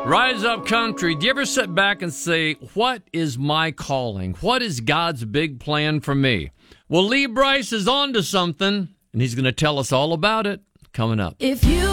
Rise Up Country. Do you ever sit back and say, what is my calling? What is God's big plan for me? Well, Lee Brice is on to something, and he's going to tell us all about it coming up. If you